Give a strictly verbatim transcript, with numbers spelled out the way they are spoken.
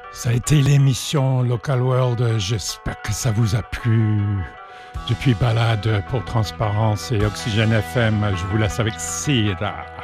Ça a été l'émission Local World. J'espère que ça vous a plu. Depuis Balade pour Transparence et Oxygène F M, je vous laisse avec Sira.